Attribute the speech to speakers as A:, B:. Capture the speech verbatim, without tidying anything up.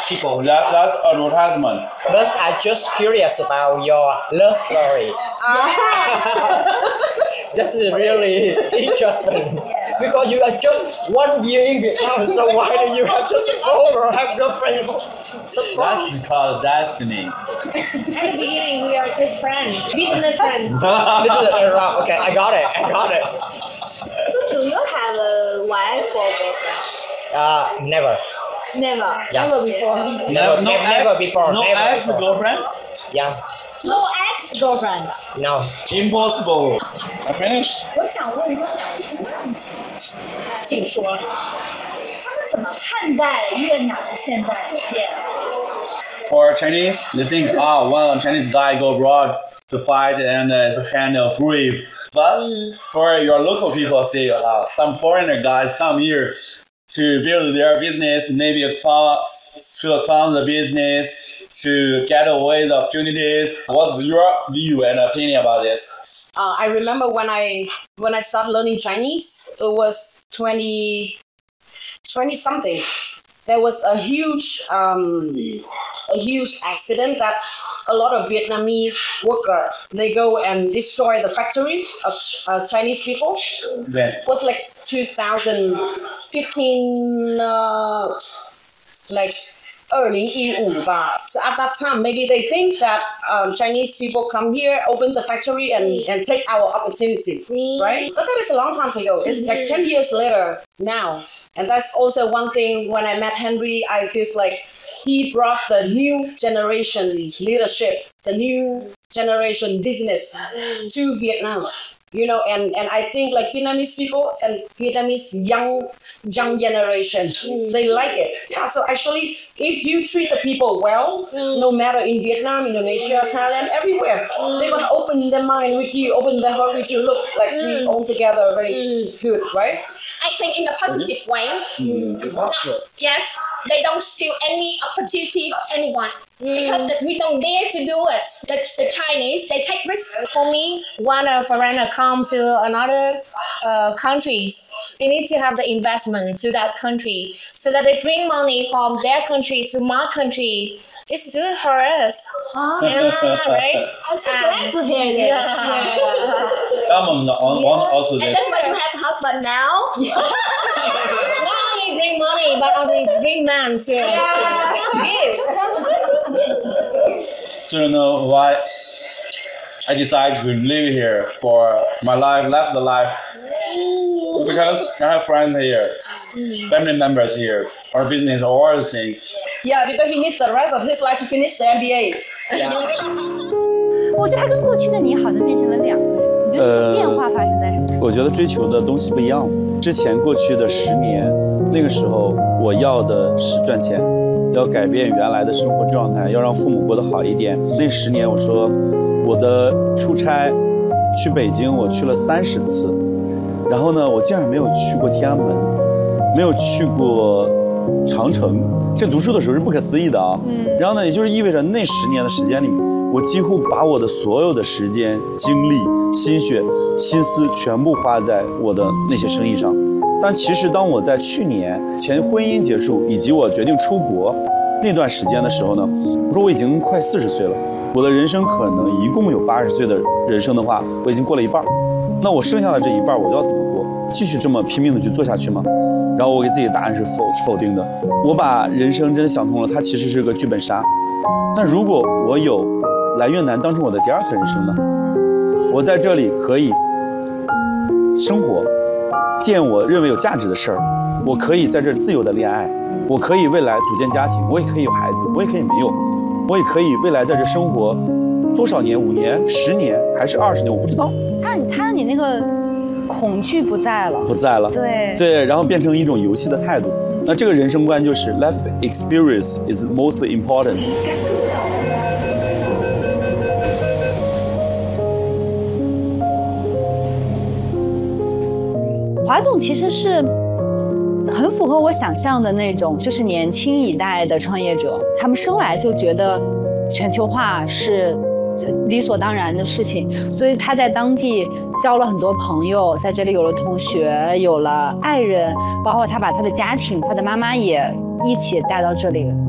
A: people. That's that's advertisement.
B: But I'm just curious about your love story. That's really interesting. Because you are just one year in Vietnam, so why do you have just over have girlfriend?
A: That's called destiny.
C: At the beginning, we are just friends, business friends.
B: Business around. Okay, I got it. I got it.
C: So, do you have a wife or girlfriend?
B: Uh, never.
C: Never.
B: Yeah.
C: Never before.
B: Never,
A: no,
B: never,
A: ex,
B: never before.
A: No
B: never
A: ex
B: before.
A: girlfriend.
B: Yeah.
C: No ex girlfriend.
B: No.
A: Impossible. I finished.
C: 我想问温鸟一个问题，请说。他们怎么看待越南现在的变？
A: For Chinese, they think, ah, when a Chinese guy go abroad to fight and uh, is kind of brave. But
C: Mm.
A: for your local people, say, uh, some foreigner guys come here to build their business, maybe found, to found the business, to get away the opportunities. What's your view and opinion about this?
D: Uh, I remember when I when I started learning Chinese, it was twenty, twenty something. There was a huge um, a huge accident that a lot of Vietnamese worker they go and destroy the factory of uh, Chinese people.
A: When?
D: It was like two thousand fifteen, uh, like 二零一五吧. So at that time, maybe they think that um, Chinese people come here, open the factory, and, and take our opportunities, right? But that is a long time ago. It's like ten years later now. And that's also one thing when I met Henry, I feel like he brought the new generation leadership, the new generation business to Vietnam. You know, and, and I think like Vietnamese people and Vietnamese young young generation, they like it. Yeah, so actually, if you treat the people well, no matter in Vietnam, Indonesia, Thailand, everywhere, they're gonna open their mind with you, open their heart with you. Look, like we all together, very good, right?
C: I think in a positive way.
A: Impossible.
C: Yes, they don't steal any opportunity of anyone because that we don't dare to do it. The, the Chinese, they take risks. For me, when a foreigner come to another uh, countries, they need to have the investment to that country so that they bring money from their country to my country. It's good for us.
D: Oh.
C: Yeah, right? I'm so glad to hear this.
D: Yeah.
A: Someone want want also
C: And
A: this.
C: that's why you have a husband now. Not only bring money, but also bring man to us.
A: So you know why I decided to live here for my life, left the life. Because I have friends here, family members here, our business, all the things.
D: Yeah, because he needs the rest of his life to finish the M B A.
A: Yeah.
E: 我觉得他跟过去的你好像变成了两个人。你觉得变化发生在什么时候？
F: 我觉得追求的东西不一样了。之前过去的十年，那个时候我要的是赚钱，要改变原来的生活状态，要让父母过得好一点。那十年，我说我的出差去北京，我去了三十次，然后呢，我竟然没有去过天安门，没有去过长城。这读书的时候是不可思议的啊。嗯。然后呢，也就是意味着那十年的时间里面，我几乎把我的所有的时间、精力、心血、心思全部花在我的那些生意上。但其实，当我在去年前婚姻结束以及我决定出国那段时间的时候呢，我说我已经快四十岁了，我的人生可能一共有八十岁的人生的话，我已经过了一半。那我剩下的这一半，我要怎么过？继续这么拼命的去做下去吗？然后我给自己的答案是否否定的。我把人生真的想通了，它其实是个剧本杀。那如果我有来越南当成我的第二次人生呢？我在这里可以生活，见我认为有价值的事儿，我可以在这儿自由的恋爱，我可以未来组建家庭，我也可以有孩子，我也可以没有，我也可以未来在这生活多少年，五年、十年还是二十年，我不知道。
E: 他让你，他让你那个恐惧不在了，
F: 不在了，
E: 对
F: 对，然后变成一种游戏的态度。那这个人生观就是 life experience is most important。
E: 华总其实是很符合我想象的那种，就是年轻一代的创业者，他们生来就觉得全球化是理所当然的事情，所以他在当地交了很多朋友，在这里有了同学，有了爱人，包括他把他的家庭，他的妈妈也一起带到这里了。